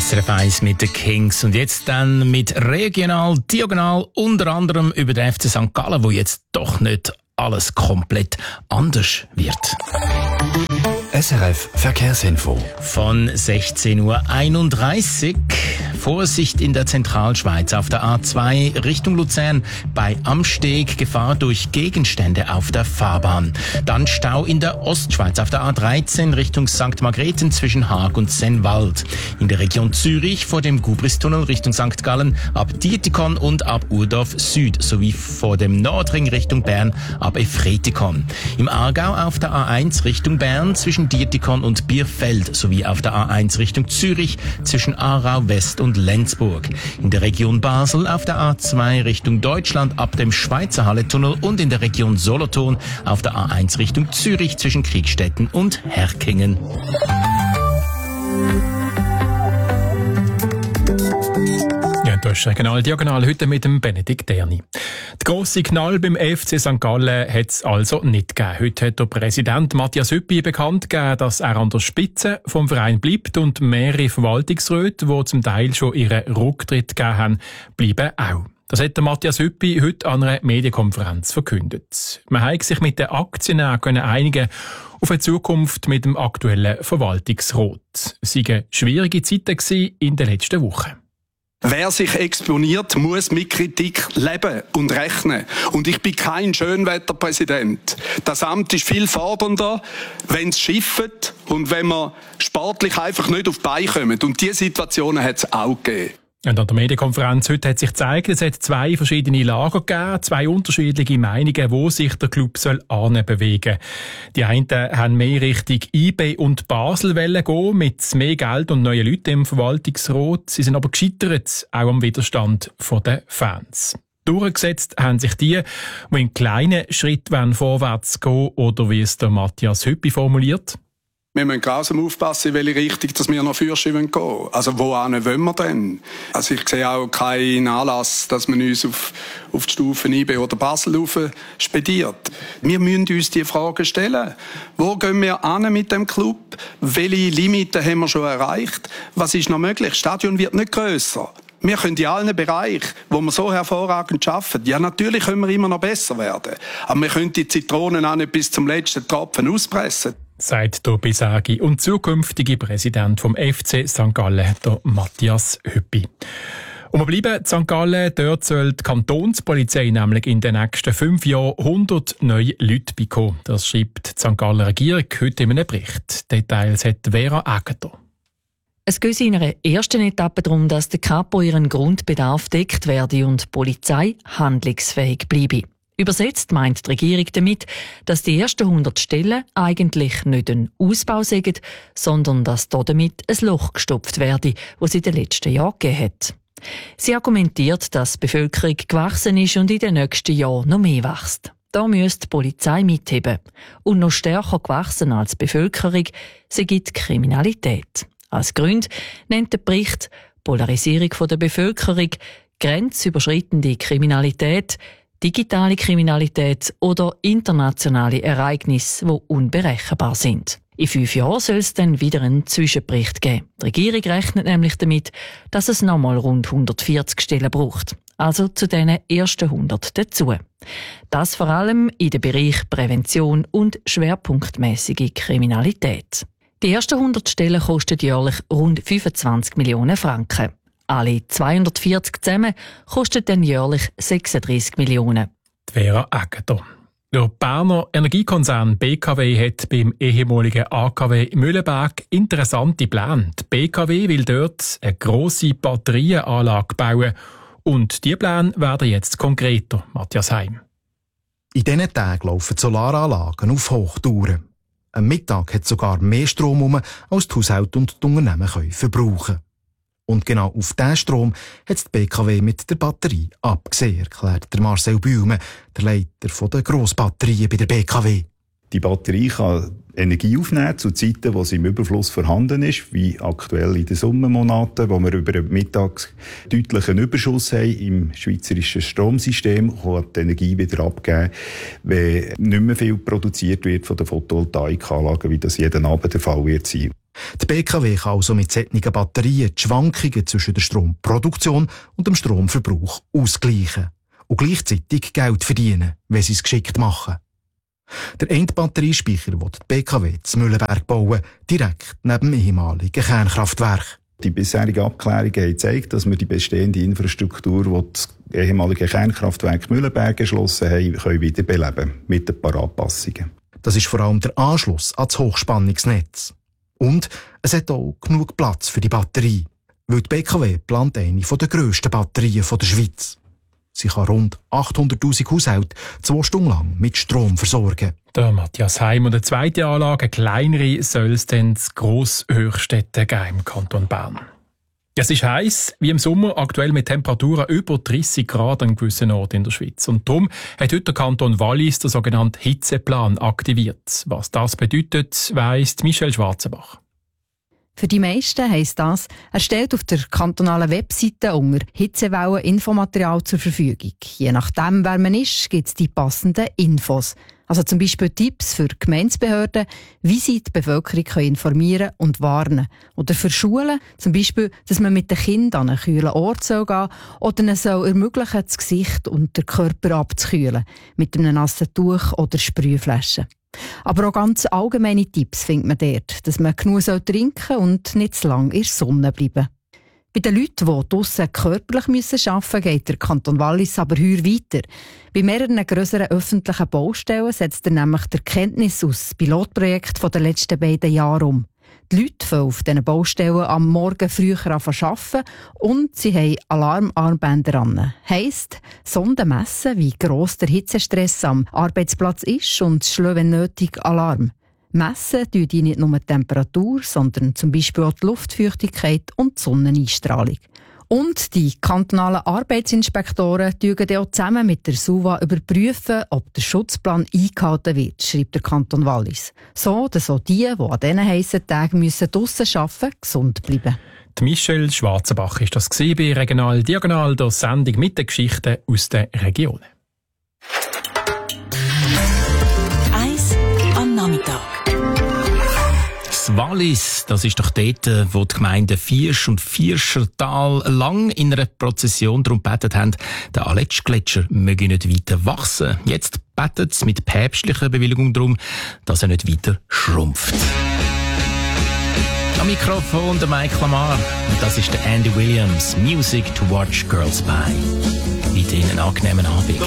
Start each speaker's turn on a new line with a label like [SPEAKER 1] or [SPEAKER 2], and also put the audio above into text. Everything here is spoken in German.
[SPEAKER 1] SRF 1 mit den Kings und jetzt dann mit Regional, Diagonal, unter anderem über den FC St. Gallen, wo jetzt doch nicht alles komplett anders wird.
[SPEAKER 2] SRF Verkehrsinfo.
[SPEAKER 1] Von 16.31 Uhr. Vorsicht in der Zentralschweiz auf der A2 Richtung Luzern bei Amsteg, Gefahr durch Gegenstände auf der Fahrbahn. Dann Stau in der Ostschweiz auf der A13 Richtung St. Margrethen zwischen Haag und Sennwald. In der Region Zürich vor dem Gubristunnel Richtung St. Gallen ab Dietikon und ab Urdorf Süd sowie vor dem Nordring Richtung Bern ab Efretikon. Im Aargau auf der A1 Richtung Bern zwischen Dietikon und Bierfeld sowie auf der A1 Richtung Zürich zwischen Aarau West und Lenzburg. In der Region Basel auf der A2 Richtung Deutschland ab dem Schweizer Halletunnel und in der Region Solothurn auf der A1 Richtung Zürich zwischen Kriegstetten und Herkingen.
[SPEAKER 3] Das ist Regional Diagonal heute mit dem Benedikt Derni. Die grosse Knall beim FC St. Gallen hat es also nicht gegeben. Heute hat der Präsident Matthias Hüppi bekannt gegeben, dass er an der Spitze vom Verein bleibt und mehrere Verwaltungsräte, die zum Teil schon ihren Rücktritt gegeben haben, bleiben auch. Das hat der Matthias Hüppi heute an einer Medienkonferenz verkündet. Man hat sich mit den Aktionären einigen auf eine Zukunft mit dem aktuellen Verwaltungsrat. Es waren schwierige Zeiten in den letzten Wochen.
[SPEAKER 4] Wer sich exponiert, muss mit Kritik leben und rechnen. Und ich bin kein Schönwetterpräsident. Das Amt ist viel fordernder, wenn es schifft und wenn man sportlich einfach nicht auf die Beine kommt. Und diese Situationen hat es auch gegeben.
[SPEAKER 3] Und an der Medienkonferenz heute hat sich gezeigt, es hat zwei verschiedene Lager gegeben, zwei unterschiedliche Meinungen, wo sich der Club bewegen soll. Die einen haben mehr Richtung IB und Basel gehen, mit mehr Geld und neuen Leuten im Verwaltungsrat. Sie sind aber gescheitert, auch am Widerstand der Fans. Durchgesetzt haben sich die in kleinen Schritten vorwärts gehen, oder wie es der Matthias Hüppi formuliert.
[SPEAKER 4] Wir müssen grausam aufpassen, in welche Richtung dass wir noch Fürsche gehen wollen. Also wohin wollen wir denn? Also ich sehe auch keinen Anlass, dass man uns auf die Stufen IB oder Basel spediert. Wir müssen uns die Fragen stellen. Wo gehen wir an mit dem Club? Welche Limiten haben wir schon erreicht? Was ist noch möglich? Das Stadion wird nicht grösser. Wir können in allen Bereichen, wo wir so hervorragend arbeiten, ja natürlich können wir immer noch besser werden. Aber wir können die Zitronen auch nicht bis zum letzten Tropfen auspressen.
[SPEAKER 3] Sagt der bisherige und zukünftige Präsident vom FC St. Gallen, der Matthias Hüppi. Und wir bleiben in St. Gallen. Dort soll die Kantonspolizei nämlich in den nächsten 5 Jahren 100 neue Leute bekommen. Das schreibt die St. Galler Regierung heute in einem Bericht. Details hat Vera Aegerter.
[SPEAKER 5] Es geht in einer ersten Etappe darum, dass der Kapo ihren Grundbedarf deckt werde und die Polizei handlungsfähig bleibe. Übersetzt meint die Regierung damit, dass die ersten 100 Stellen eigentlich nicht ein Ausbau sind, sondern dass damit ein Loch gestopft werde, das es in den letzten Jahren gegeben hat. Sie argumentiert, dass die Bevölkerung gewachsen ist und in den nächsten Jahren noch mehr wächst. Da müsste die Polizei mitheben. Und noch stärker gewachsen als die Bevölkerung sei die Kriminalität. Als Grund nennt der Bericht Polarisierung der Bevölkerung, grenzüberschreitende Kriminalität, digitale Kriminalität oder internationale Ereignisse, die unberechenbar sind. In 5 Jahren soll es dann wieder einen Zwischenbericht geben. Die Regierung rechnet nämlich damit, dass es nochmal rund 140 Stellen braucht. Also zu diesen ersten 100 dazu. Das vor allem in den Bereich Prävention und schwerpunktmäßige Kriminalität. Die ersten 100 Stellen kosten jährlich rund 25 Millionen Franken. Alle 240 zusammen kosten dann jährlich 36 Millionen.
[SPEAKER 3] Vera Aegerter. Der Berner Energiekonzern BKW hat beim ehemaligen AKW Mühleberg interessante Pläne. Die BKW will dort eine grosse Batterieanlage bauen. Und diese Pläne werden jetzt konkreter. Matthias Heim.
[SPEAKER 2] In diesen Tagen laufen die Solaranlagen auf Hochtouren. Am Mittag hat sogar mehr Strom rum, als die Haushalte und die Unternehmen verbrauchen können. Und genau auf diesen Strom hat die BKW mit der Batterie abgesehen, erklärt der Marcel Bühlmann, der Leiter der Grossbatterien bei der BKW.
[SPEAKER 6] Die Batterie kann Energie aufnehmen zu Zeiten, wo sie im Überfluss vorhanden ist, wie aktuell in den Sommermonaten, wo wir über den Mittag deutlichen Überschuss haben im schweizerischen Stromsystem, kann die Energie wieder abgeben, wenn nicht mehr viel produziert wird von den Photovoltaikanlagen, wie das jeden Abend der Fall wird sein.
[SPEAKER 2] Die BKW kann also mit solchen Batterien die Schwankungen zwischen der Stromproduktion und dem Stromverbrauch ausgleichen und gleichzeitig Geld verdienen, wenn sie es geschickt machen. Der eine Batteriespeicher will die BKW in Mühlenberg bauen, direkt neben dem ehemaligen Kernkraftwerk.
[SPEAKER 6] Die bisherigen Abklärungen haben gezeigt, dass wir die bestehende Infrastruktur, die das ehemalige Kernkraftwerk Mühlenberg geschlossen haben, können wiederbeleben mit ein paar Anpassungen.
[SPEAKER 2] Das ist vor allem der Anschluss an das Hochspannungsnetz. Und es hat auch genug Platz für die Batterie, weil die BKW plant eine der grössten Batterien der Schweiz. Sie kann rund 800'000 Haushalte 2 Stunden lang mit Strom versorgen.
[SPEAKER 3] Der Matthias Heim und eine zweite Anlage, eine kleinere, soll es dann zu Grosshöchstädten geben im Kanton Bern. Es ist heiß, wie im Sommer, aktuell mit Temperaturen über 30 Grad an gewissen Orten in der Schweiz. Und darum hat heute der Kanton Wallis den sogenannten Hitzeplan aktiviert. Was das bedeutet, weiss Michelle Schwarzenbach.
[SPEAKER 7] Für die meisten heisst das, er stellt auf der kantonalen Webseite unter Hitzewellen Infomaterial zur Verfügung. Je nachdem, wer man ist, gibt es die passenden Infos. Also zum Beispiel Tipps für Gemeindebehörden, wie sie die Bevölkerung informieren und warnen. Oder für Schulen, zum Beispiel, dass man mit den Kindern an einen kühlen Ort gehen soll oder ihnen soll ermöglichen, das Gesicht und den Körper abzukühlen, mit einem nassen Tuch oder Sprühflaschen. Aber auch ganz allgemeine Tipps findet man dort, dass man genug trinken soll und nicht zu lange in der Sonne bleiben. Bei den Leuten, die draussen körperlich arbeiten müssen, geht der Kanton Wallis aber heuer weiter. Bei mehreren grösseren öffentlichen Baustellen setzt er nämlich die Erkenntnis aus Pilotprojekten der letzten beiden Jahre um. Die Leute fangen auf diesen Baustellen am Morgen früher an zu arbeiten und sie haben Alarmarmbänder an. Heisst, Sonden messen, wie gross der Hitzestress am Arbeitsplatz ist und schlagen, wenn nötig, Alarm. Messen tun die nicht nur die Temperatur, sondern zum Beispiel auch die Luftfeuchtigkeit und die Sonneneinstrahlung. Und die kantonalen Arbeitsinspektoren prüfen auch zusammen mit der SUVA überprüfen, ob der Schutzplan eingehalten wird, schreibt der Kanton Wallis. So, dass auch die an diesen heissen Tagen draussen arbeiten müssen, gesund bleiben.
[SPEAKER 3] Die Michelle Schwarzenbach ist das bei Regional Diagonal, der Sendung mit den Geschichten aus den Regionen.
[SPEAKER 8] 1 am Nachmittag.
[SPEAKER 1] Wallis, das ist doch dort, wo die Gemeinden Viersch und Vierschertal lang in einer Prozession darum gebetet haben, der Aletschgletscher möge nicht weiter wachsen. Jetzt betet es mit päpstlicher Bewilligung darum, dass er nicht weiter schrumpft. Am Mikrofon der Mike Lamar. Und das ist der Andy Williams. Music to watch girls by. Weiterhin einen angenehmen Abend.